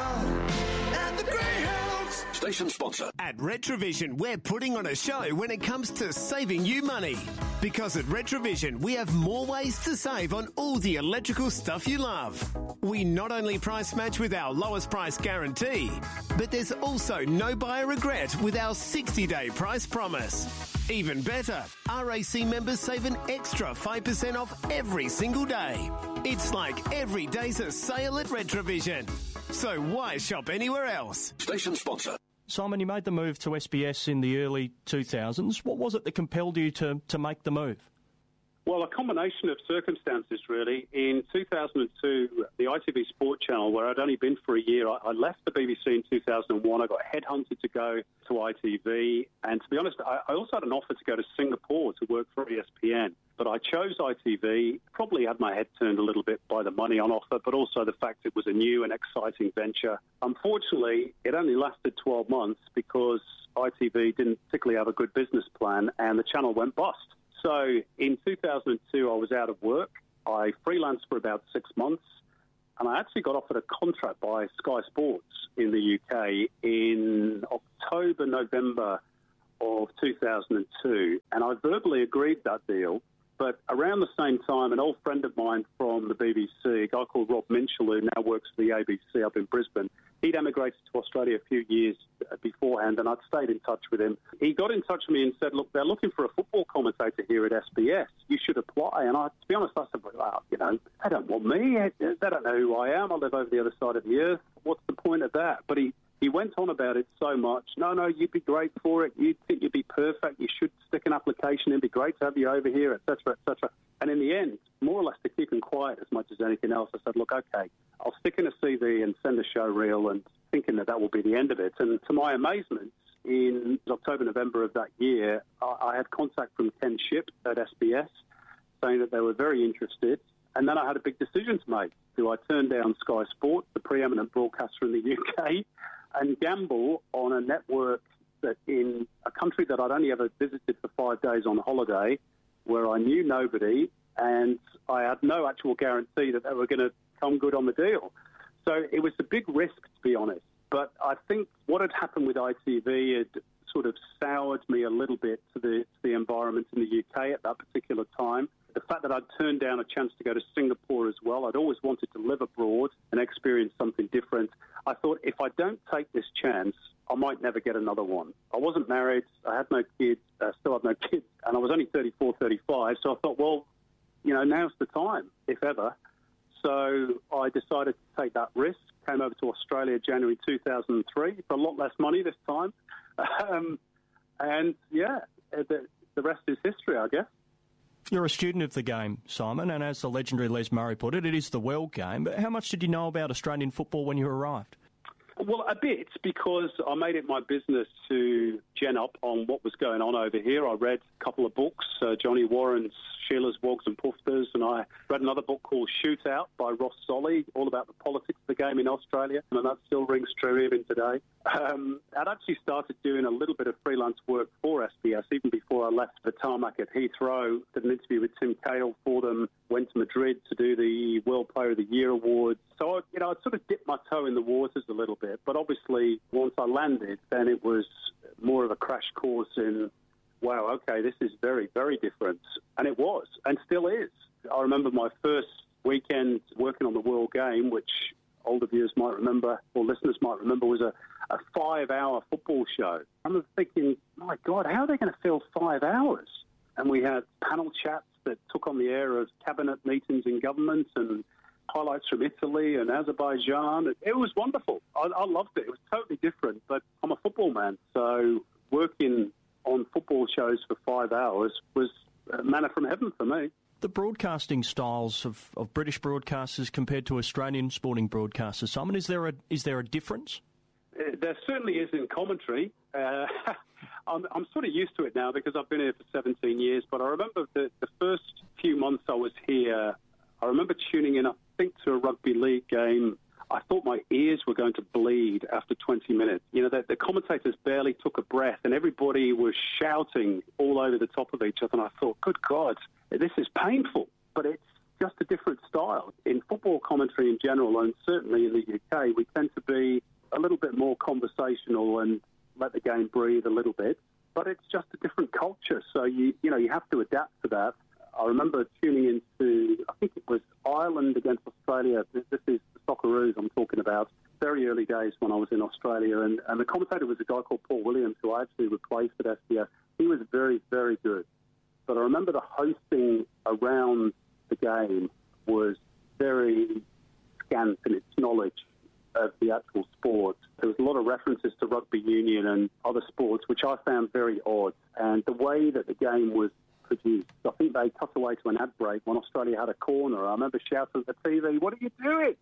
At the Greyhounds. Station sponsor. At Retrovision, we're putting on a show when it comes to saving you money. Because at Retrovision, we have more ways to save on all the electrical stuff you love. We not only price match with our lowest price guarantee, but there's also no buyer regret with our sixty-day price promise. Even better, R A C members save an extra five percent off every single day. It's like every day's a sale at Retrovision. So why shop anywhere else? Station sponsor. Simon, you made the move to S B S in the early two thousands. What was it that compelled you to, to make the move? Well, a combination of circumstances, really. In two thousand two, the I T V Sport Channel, where I'd only been for a year, I, I left the B B C in two thousand one. I got headhunted to go to I T V. And to be honest, I, I also had an offer to go to Singapore to work for E S P N. But I chose I T V, probably had my head turned a little bit by the money on offer, but also the fact it was a new and exciting venture. Unfortunately, it only lasted twelve months because I T V didn't particularly have a good business plan and the channel went bust. So in two thousand two, I was out of work. I freelanced for about six months, and I actually got offered a contract by Sky Sports in the U K in October, November of two thousand two, and I verbally agreed that deal. But around the same time, an old friend of mine from the B B C, a guy called Rob Minshall, who now works for the A B C up in Brisbane, he'd emigrated to Australia a few years beforehand, and I'd stayed in touch with him. He got in touch with me and said, look, they're looking for a football commentator here at S B S. You should apply. And I, to be honest, I said, well, you know, they don't want me. They don't know who I am. I live over the other side of the earth. What's the point of that? But he, he went on about it so much. No, no, you'd be great for it. You'd think you'd be perfect. You should stick an application in. It'd be great to have you over here, et cetera, et cetera. And in the end, more or less to keep him quiet as much as anything else, I said, look, okay, I'll stick in a C V and send a show reel, and thinking that that will be the end of it. And to my amazement, in October, November of that year, I had contact from Ken Shipp at S B S saying that they were very interested. And then I had a big decision to make. Do I turn down Sky Sport, the preeminent broadcaster in the U K, and gamble on a network that in a country that I'd only ever visited for five days on holiday, where I knew nobody and I had no actual guarantee that they were going to come good on the deal? So it was a big risk, to be honest. But I think what had happened with I T V had sort of soured me a little bit to the, to the environment in the U K at that particular time. The fact that I'd turned down a chance to go to Singapore as well, I'd always wanted to live abroad and experience something different. I thought, if I don't take this chance, I might never get another one. I wasn't married, I had no kids, uh, still had no kids, and I was only thirty-four, thirty-five, so I thought, well, you know, now's the time, if ever. So I decided to take that risk, came over to Australia January two thousand three for a lot less money this time. Um, and, yeah, the, the rest is history, I guess. You're a student of the game, Simon, and as the legendary Les Murray put it, it is the world game. But how much did you know about Australian football when you arrived? Well, a bit, because I made it my business to gen up on what was going on over here. I read a couple of books, uh, Johnny Warren's Sheila's, Wogs and Pufters, and I read another book called Shootout by Ross Solly, all about the politics of the game in Australia, and that still rings true even today. Um, I'd actually started doing a little bit of freelance work for S B S even before I left the tarmac at Heathrow. Did an interview with Tim Cahill for them, went to Madrid to do the World Player of the Year Awards. So, I, you know, I'd sort of dipped my toe in the waters a little bit, but obviously once I landed, then it was more of a crash course in, wow, okay, this is very, very different. And it was, and still is. I remember my first weekend working on the World Game, which older viewers might remember, or listeners might remember, was a, a five-hour football show. I remember thinking, my God, how are they going to fill five hours? And we had panel chats that took on the air of cabinet meetings in government and highlights from Italy and Azerbaijan. It, it was wonderful. I, I loved it. It was totally different, but I'm a football man, so working on football shows for five hours was manna from heaven for me. The broadcasting styles of, of British broadcasters compared to Australian sporting broadcasters, Simon, is there a is there a difference? Uh, there certainly is in commentary. Uh, I'm, I'm sort of used to it now because I've been here for seventeen years, but I remember the, the first few months I was here, I remember tuning in, I think, to a rugby league game. I thought my ears were going to bleed after twenty minutes. You know, the, the commentators barely took a breath and everybody was shouting all over the top of each other. And I thought, good God, this is painful. But it's just a different style. In football commentary in general, and certainly in the U K, we tend to be a little bit more conversational and let the game breathe a little bit. But it's just a different culture. So, you you know, you have to adapt to that. I remember tuning into, I think it was Ireland against Australia. This is the Socceroos I'm talking about. Very early days when I was in Australia. And, and the commentator was a guy called Paul Williams, who I actually replaced at S B S. He was very, very good. But I remember the hosting around the game was very scant in its knowledge of the actual sport. There was a lot of references to rugby union and other sports, which I found very odd. And the way that the game was produced. I think they cut away to an ad break when Australia had a corner. I remember shouting at the T V, "What are you doing?"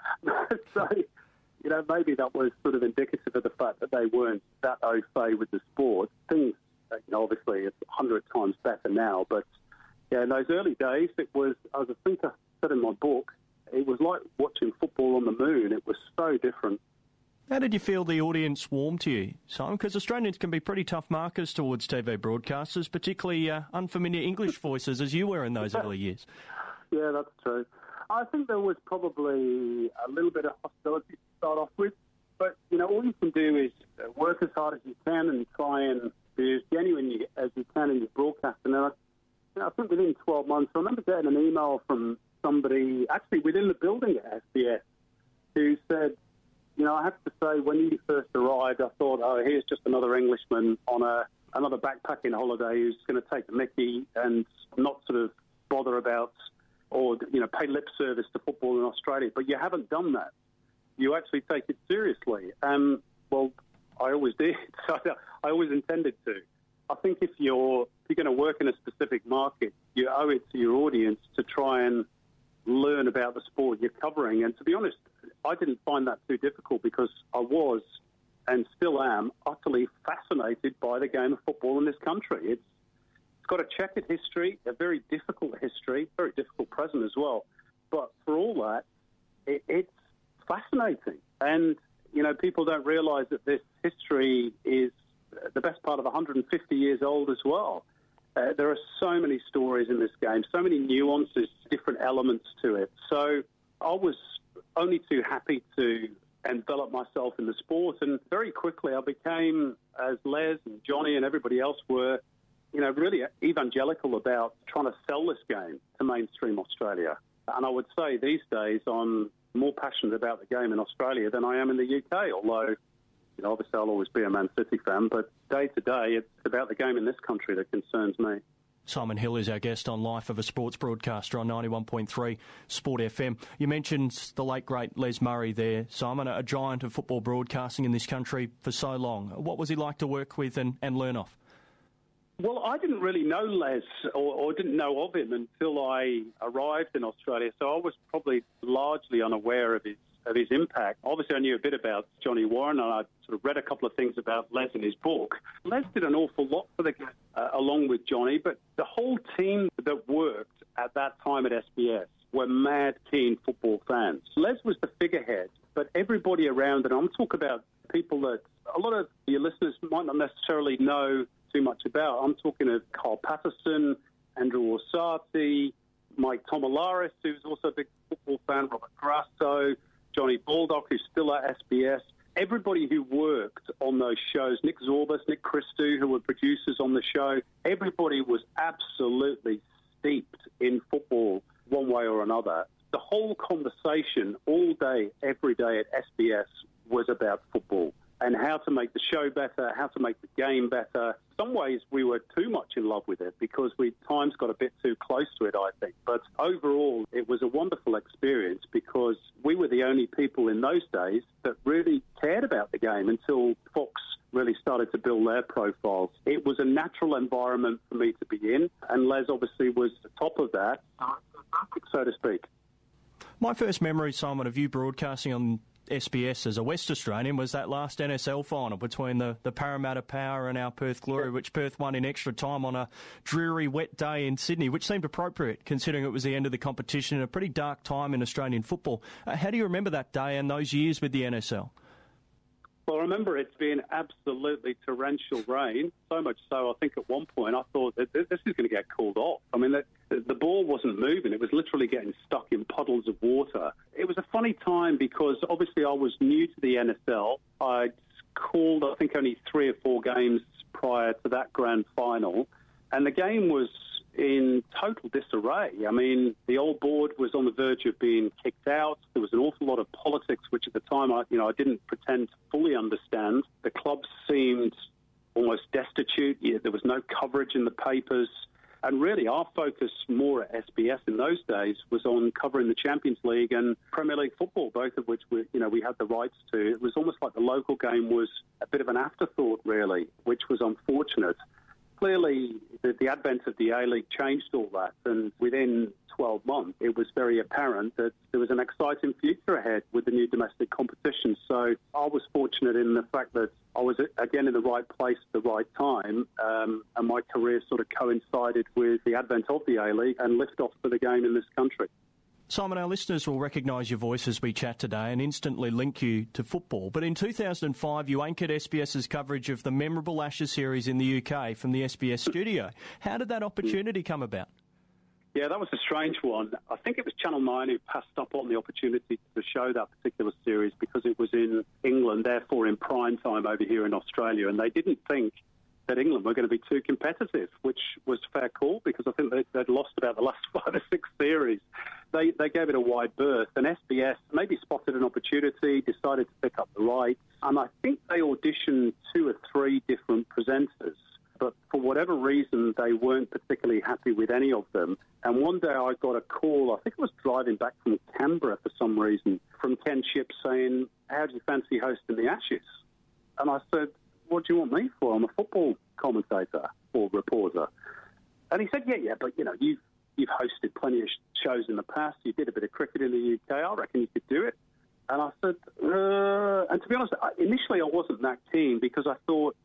So, you know, maybe that was sort of indicative of the fact that they weren't that au fait with the sport. Things, you know, obviously it's a hundred times better now, but yeah, in those early days, it was, as I think I said in my book, it was like watching football on the moon. It was so different. How did you feel the audience warmed to you, Simon? Because Australians can be pretty tough markers towards T V broadcasters, particularly uh, unfamiliar English voices as you were in those early years. Yeah, that's true. I think there was probably a little bit of hostility to start off with, but, you know, all you can do is work as hard as you can and try and be as genuine as you can in your broadcasting. And I, you know, I think within twelve months, I remember getting an email from somebody, actually within the building at S B S, who said, you know, I have to say, when you first arrived, I thought, oh, here's just another Englishman on a another backpacking holiday who's going to take the mickey and not sort of bother about or, you know, pay lip service to football in Australia. But you haven't done that. You actually take it seriously. And, well, I always did. So I always intended to. I think if you're, if you're going to work in a specific market, you owe it to your audience to try and learn about the sport you're covering. And to be honest, I didn't find that too difficult because I was and still am utterly fascinated by the game of football in this country. It's It's got a checkered history, a very difficult history, very difficult present as well. But for all that, it, it's fascinating. And, you know, people don't realise that this history is the best part of one hundred fifty years old as well. Uh, there are so many stories in this game, so many nuances, different elements to it. So I was only too happy to envelop myself in the sport. And very quickly I became, as Les and Johnny and everybody else were, you know, really evangelical about trying to sell this game to mainstream Australia. And I would say these days I'm more passionate about the game in Australia than I am in the U K, although, you know, obviously I'll always be a Man City fan, but day to day it's about the game in this country that concerns me. Simon Hill is our guest on Life of a Sports Broadcaster on ninety-one point three Sport F M. You mentioned the late, great Les Murray there, Simon, a giant of football broadcasting in this country for so long. What was he like to work with and, and learn off? Well, I didn't really know Les or, or didn't know of him until I arrived in Australia, so I was probably largely unaware of his of his impact. Obviously, I knew a bit about Johnny Warren, and I sort of read a couple of things about Les in his book. Les did an awful lot for the game, uh, along with Johnny, but the whole team that worked at that time at S B S were mad keen football fans. Les was the figurehead, but everybody around it, I'm talking about people that a lot of your listeners might not necessarily know too much about. I'm talking of Carl Patterson, Andrew Orsatti, Mike Tomalaris, who's also a big football fan, Robert Grasso, Johnny Baldock, who's still at S B S. Everybody who worked on those shows, Nick Zorbas, Nick Christou, who were producers on the show, everybody was absolutely steeped in football one way or another. The whole conversation all day, every day at S B S was about football and how to make the show better, how to make the game better. Some ways we were too much in love with it because we at times got a bit too close to it, I think. But overall, it was a wonderful experience because we were the only people in those days that really cared about the game until Fox really started to build their profiles. It was a natural environment for me to be in, and Les obviously was the top of that, so to speak. My first memory, Simon, of you broadcasting on S B S as a West Australian was that last N S L final between the, the Parramatta Power and our Perth Glory, which Perth won in extra time on a dreary, wet day in Sydney, which seemed appropriate considering it was the end of the competition and a pretty dark time in Australian football. Uh, how do you remember that day and those years with the N S L? Well, I remember it's been absolutely torrential rain, so much so I think at one point I thought that this is going to get called off. I mean, the, the ball wasn't moving. It was literally getting stuck in puddles of water. It was a funny time because obviously I was new to the N S L. I'd called, I think, only three or four games prior to that grand final, and the game was in total disarray. I mean, the old board was on the verge of being kicked out. There was an awful lot of politics, which at the time I, you know, I didn't pretend to fully understand. The club seemed almost destitute. Yeah, there was no coverage in the papers. And really, our focus more at S B S in those days was on covering the Champions League and Premier League football, both of which we, you know, we had the rights to. It was almost like the local game was a bit of an afterthought, really, which was unfortunate. clearly the, the advent of the A-League changed all that, and within twelve months, it was very apparent that there was an exciting future ahead with the new domestic competition. So I was fortunate in the fact that I was, again, in the right place at the right time, um, and my career sort of coincided with the advent of the A-League and liftoff for the game in this country. Simon, our listeners will recognise your voice as we chat today and instantly link you to football. But in two thousand five, you anchored SBS's coverage of the memorable Ashes series in the U K from the S B S studio. How did that opportunity come about? Yeah, that was a strange one. I think it was Channel nine who passed up on the opportunity to show that particular series because it was in England, therefore in prime time over here in Australia, and they didn't think that England were going to be too competitive, which was a fair call because I think they, they'd lost about the last five or six series. They, they gave it a wide berth, and S B S maybe spotted an opportunity, decided to pick up the rights, and I think they auditioned two or three different presenters. But for whatever reason, they weren't particularly happy with any of them. And one day I got a call, I think I was driving back from Canberra for some reason, from Ken Shipp saying, how do you fancy hosting the Ashes? And I said, what do you want me for? I'm a football commentator or reporter. And he said, yeah, yeah, but, you know, you've, you've hosted plenty of shows in the past. You did a bit of cricket in the U K. I reckon you could do it. And I said, uh... and to be honest, initially I wasn't that keen because I thought,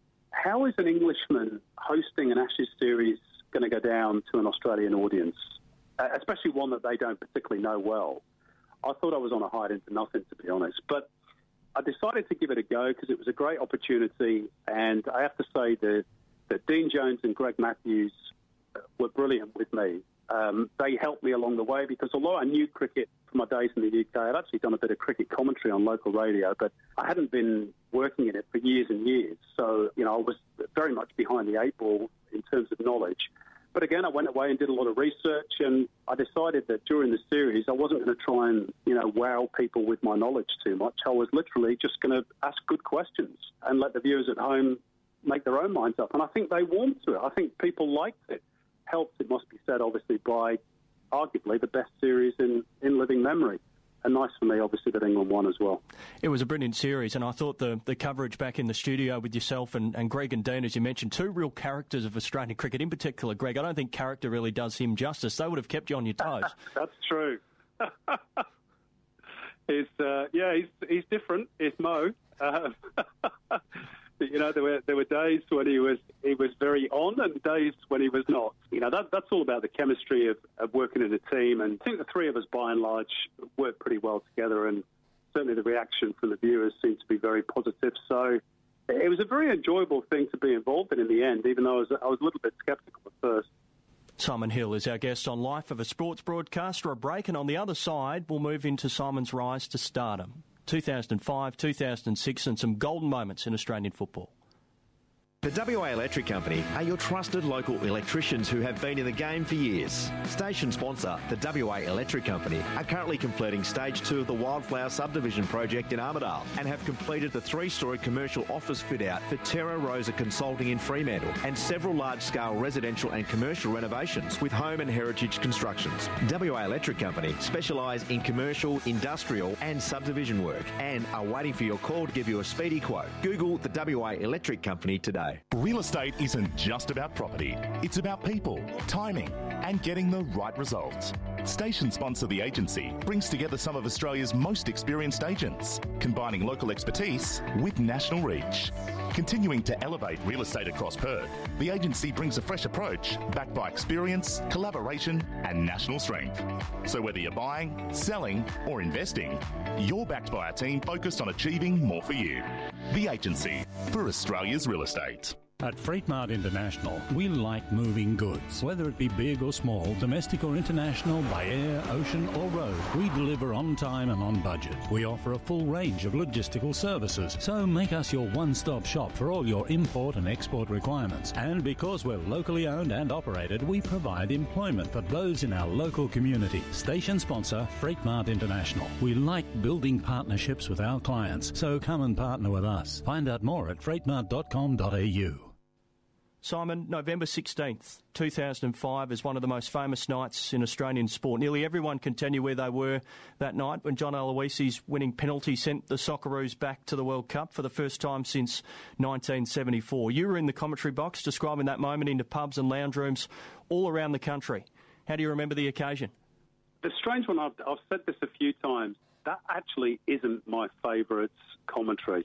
how is an Englishman hosting an Ashes series going to go down to an Australian audience, uh, especially one that they don't particularly know well? I thought I was on a hide into nothing, to be honest. But I decided to give it a go because it was a great opportunity. And I have to say that, that Dean Jones and Greg Matthews were brilliant with me. Um, they helped me along the way because although I knew cricket from my days in the U K, I'd actually done a bit of cricket commentary on local radio, but I hadn't been working in it for years and years. So, you know, I was very much behind the eight ball in terms of knowledge. But again, I went away and did a lot of research, and I decided that during the series, I wasn't going to try and, you know, wow people with my knowledge too much. I was literally just going to ask good questions and let the viewers at home make their own minds up. And I think they warmed to it. I think people liked it. Helped, it must be said, obviously, by arguably the best series in, in living memory. And nice for me, obviously, that England won as well. It was a brilliant series, and I thought the, the coverage back in the studio with yourself and, and Greg and Dean, as you mentioned, two real characters of Australian cricket. In particular, Greg, I don't think character really does him justice. They would have kept you on your toes. That's true. he's, uh, yeah, he's, he's different. He's Mo. Um, You know, there were there were days when he was he was very on and days when he was not. You know, that that's all about the chemistry of, of working in a team. And I think the three of us, by and large, work pretty well together. And certainly the reaction from the viewers seemed to be very positive. So it was a very enjoyable thing to be involved in in the end, even though I was, I was a little bit sceptical at first. Simon Hill is our guest on Life of a Sports Broadcaster. A break, and on the other side, we'll move into Simon's rise to stardom. two thousand five, two thousand six, and some golden moments in Australian football. The W A Electric Company are your trusted local electricians who have been in the game for years. Station sponsor, the W A Electric Company, are currently completing stage two of the Wildflower subdivision project in Armidale and have completed the three-storey commercial office fit-out for Terra Rosa Consulting in Fremantle and several large-scale residential and commercial renovations with home and heritage constructions. W A Electric Company specialise in commercial, industrial and subdivision work and are waiting for your call to give you a speedy quote. Google the W A Electric Company today. Real estate isn't just about property. It's about people, timing, and getting the right results. Station sponsor The Agency brings together some of Australia's most experienced agents, combining local expertise with national reach. Continuing to elevate real estate across Perth, The Agency brings a fresh approach backed by experience, collaboration, and national strength. So whether you're buying, selling, or investing, you're backed by a team focused on achieving more for you. The Agency, for Australia's real estate. At Freight Mart International, we like moving goods. Whether it be big or small, domestic or international, by air, ocean or road, we deliver on time and on budget. We offer a full range of logistical services, so make us your one-stop shop for all your import and export requirements. And because we're locally owned and operated, we provide employment for those in our local community. Station sponsor, Freight Mart International. We like building partnerships with our clients, so come and partner with us. Find out more at freight mart dot com dot a u. Simon, November sixteenth, two thousand five is one of the most famous nights in Australian sport. Nearly everyone can tell you where they were that night when John Aloisi's winning penalty sent the Socceroos back to the World Cup for the first time since nineteen seventy-four. You were in the commentary box describing that moment into pubs and lounge rooms all around the country. How do you remember the occasion? The strange one, I've, I've said this a few times, that actually isn't my favourite commentary.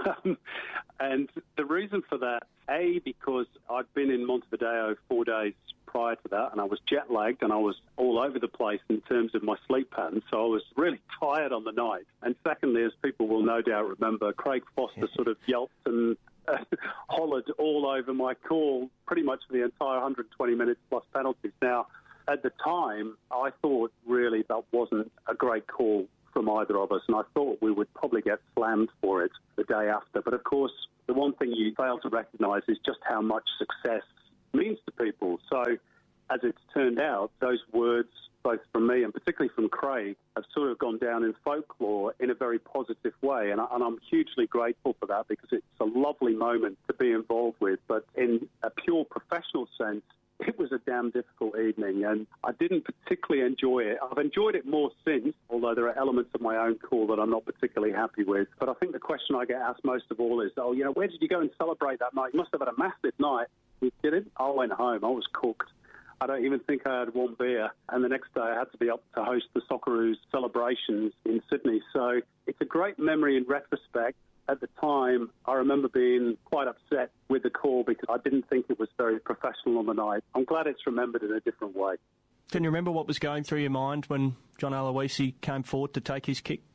And the reason for that, A, because I'd been in Montevideo four days prior to that, and I was jet-lagged and I was all over the place in terms of my sleep pattern, so I was really tired on the night. And secondly, as people will no doubt remember, Craig Foster sort of yelped and uh, hollered all over my call pretty much for the entire one hundred twenty minutes plus penalties. Now, at the time, I thought really that wasn't a great call from either of us, and I thought we would probably get slammed for it the day after. But of course, the one thing you fail to recognise is just how much success means to people. So, as it's turned out, those words, both from me and particularly from Craig, have sort of gone down in folklore in a very positive way, and, I, and I'm hugely grateful for that because it's a lovely moment to be involved with. But in a pure professional sense, it was a damn difficult evening, and I didn't particularly enjoy it. I've enjoyed it more since, although there are elements of my own call that I'm not particularly happy with. But I think the question I get asked most of all is, oh, you know, where did you go and celebrate that night? You must have had a massive night. You kidding? I went home. I was cooked. I don't even think I had one beer. And the next day I had to be up to host the Socceroos celebrations in Sydney. So it's a great memory in retrospect. At the time, I remember being quite upset with the call because I didn't think it was very professional on the night. I'm glad it's remembered in a different way. Can you remember what was going through your mind when John Aloisi came forward to take his kick?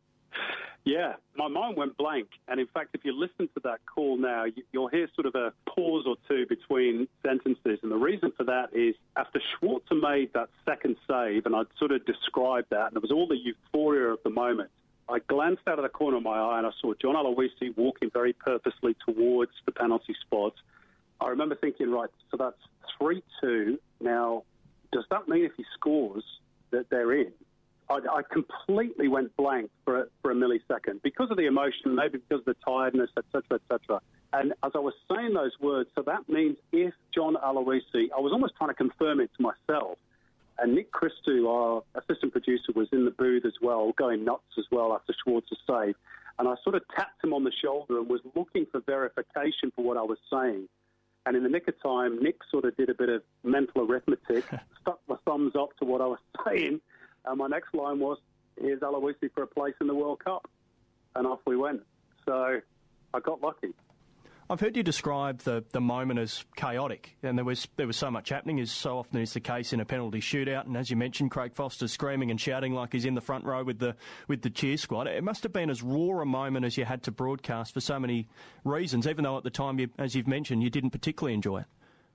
Yeah, my mind went blank. And in fact, if you listen to that call now, you'll hear sort of a pause or two between sentences. And the reason for that is after Schwarzer made that second save, and I'd sort of described that, and there was all the euphoria of the moment, I glanced out of the corner of my eye and I saw John Aloisi walking very purposely towards the penalty spot. I remember thinking, right, so that's three two. Now, does that mean if he scores that they're in? I, I completely went blank for a, for a millisecond because of the emotion, maybe because of the tiredness, et cetera, et cetera. And as I was saying those words, so that means if John Aloisi, I was almost trying to confirm it to myself, and Nick Christou, our assistant producer, was in the booth as well, going nuts as well after Schwarzer's save. And I sort of tapped him on the shoulder and was looking for verification for what I was saying. And in the nick of time, Nick sort of did a bit of mental arithmetic, stuck my thumbs up to what I was saying. And my next line was, here's Aloisi for a place in the World Cup. And off we went. So I got lucky. I've heard you describe the, the moment as chaotic, and there was there was so much happening, as so often is the case in a penalty shootout. And as you mentioned, Craig Foster screaming and shouting like he's in the front row with the with the cheer squad. It must have been as raw a moment as you had to broadcast for so many reasons, even though at the time, you, as you've mentioned, you didn't particularly enjoy it.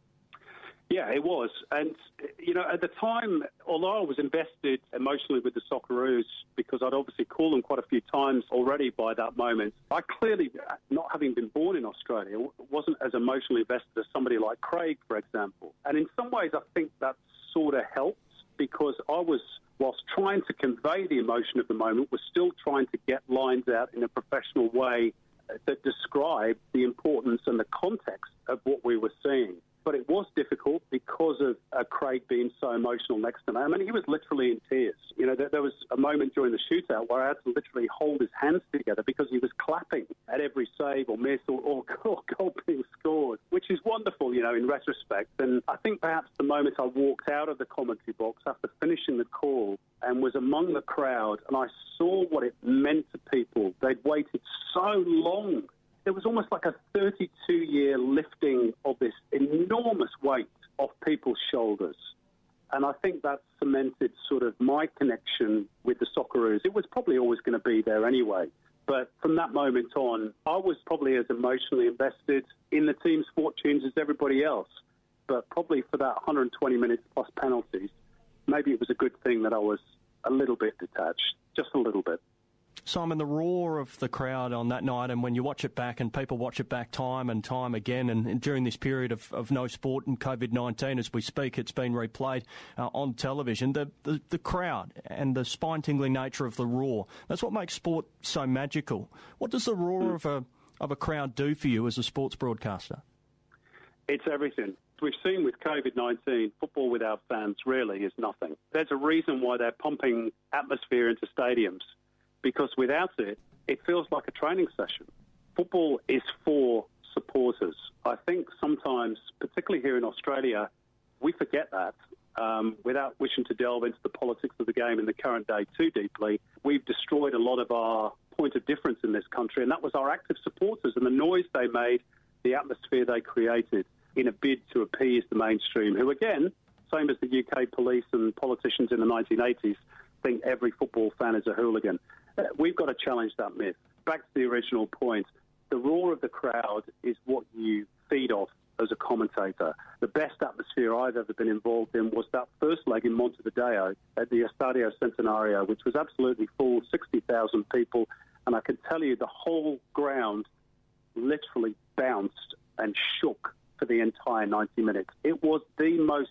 Yeah, it was. And, you know, at the time, although I was invested emotionally with the Socceroos because I'd obviously called them quite a few times already by that moment, I clearly, not having been born in Australia, wasn't as emotionally invested as somebody like Craig, for example. And in some ways, I think that sort of helped because I was, whilst trying to convey the emotion of the moment, was still trying to get lines out in a professional way that described the importance and the context of what we were seeing. But it was difficult because of uh, Craig being so emotional next to me. I mean, he was literally in tears. You know, there, there was a moment during the shootout where I had to literally hold his hands together because he was clapping at every save or miss or, or, or goal being scored, which is wonderful, you know, in retrospect. And I think perhaps the moment I walked out of the commentary box after finishing the call and was among the crowd and I saw what it meant to people. They'd waited so long. There was almost like a thirty-two-year lifting of this enormous weight off people's shoulders. And I think that cemented sort of my connection with the Socceroos. It was probably always going to be there anyway. But from that moment on, I was probably as emotionally invested in the team's fortunes as everybody else. But probably for that one hundred twenty minutes plus penalties, maybe it was a good thing that I was a little bit detached, just a little bit. Simon, the roar of the crowd on that night, and when you watch it back and people watch it back time and time again, and, and during this period of, of no sport and COVID nineteen, as we speak, it's been replayed uh, on television, the, the, the crowd and the spine-tingling nature of the roar, that's what makes sport so magical. What does the roar of a, of a crowd do for you as a sports broadcaster? It's everything. We've seen with COVID nineteen, football without fans really is nothing. There's a reason why they're pumping atmosphere into stadiums, because without it, it feels like a training session. Football is for supporters. I think sometimes, particularly here in Australia, we forget that. Um, without wishing to delve into the politics of the game in the current day too deeply, we've destroyed a lot of our point of difference in this country, and that was our active supporters and the noise they made, the atmosphere they created in a bid to appease the mainstream, who, again, same as the U K police and politicians in the nineteen eighties, think every football fan is a hooligan. Uh, we've got to challenge that myth. Back to the original point, the roar of the crowd is what you feed off as a commentator. The best atmosphere I've ever been involved in was that first leg in Montevideo at the Estadio Centenario, which was absolutely full, sixty thousand people, and I can tell you the whole ground literally bounced and shook for the entire ninety minutes. It was the most